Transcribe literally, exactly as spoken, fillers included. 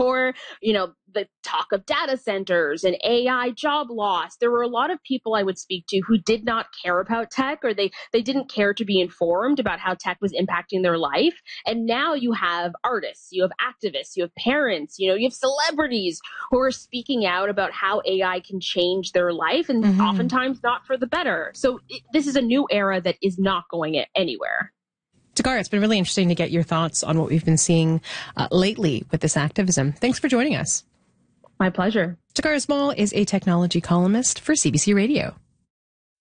before, you know, the talk of data centers and A I job loss, there were a lot of people I would speak to who did not care about tech, or they, they didn't care to be informed about how tech was impacting their life. And now you have artists, you have activists, you have parents, you know, you have celebrities who are speaking out about how A I can change their life, and mm-hmm. oftentimes not for the better. So it, this is a new era that is not going anywhere. Takara, it's been really interesting to get your thoughts on what we've been seeing uh, lately with this activism. Thanks for joining us. My pleasure. Takara Small is a technology columnist for C B C Radio.